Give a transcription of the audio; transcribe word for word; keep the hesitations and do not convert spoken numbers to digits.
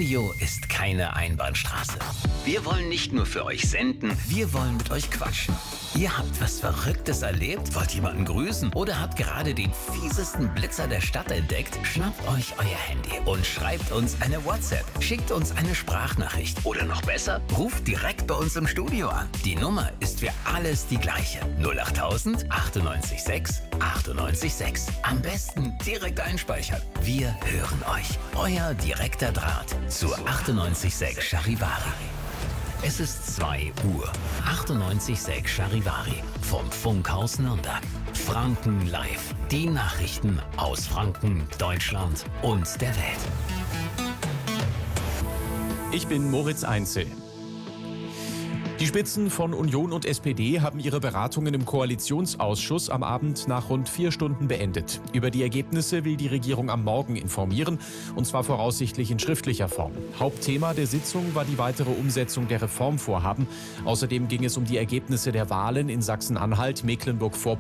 Radio ist keine Einbahnstraße. Wir wollen nicht nur für euch senden, wir wollen mit euch quatschen. Ihr habt was Verrücktes erlebt, wollt jemanden grüßen oder habt gerade den fiesesten Blitzer der Stadt entdeckt? Schnappt euch euer Handy und schreibt uns eine WhatsApp. Schickt uns eine Sprachnachricht. Oder noch besser, ruft direkt bei uns im Studio an. Die Nummer ist für alles die gleiche. null acht tausend achtundneunzig sechs achtundneunzig sechs. Am besten direkt einspeichern. Wir hören euch. Euer direkter Draht zur achtundneunzig sechs Charivari. Es ist zwei Uhr. achtundneunzig sechs Charivari vom Funkhaus Nürnberg. Franken live. Die Nachrichten aus Franken, Deutschland und der Welt. Ich bin Moritz Einzel. Die Spitzen von Union und S P D haben ihre Beratungen im Koalitionsausschuss am Abend nach rund vier Stunden beendet. Über die Ergebnisse will die Regierung am Morgen informieren, und zwar voraussichtlich in schriftlicher Form. Hauptthema der Sitzung war die weitere Umsetzung der Reformvorhaben. Außerdem ging es um die Ergebnisse der Wahlen in Sachsen-Anhalt, Mecklenburg-Vorpommern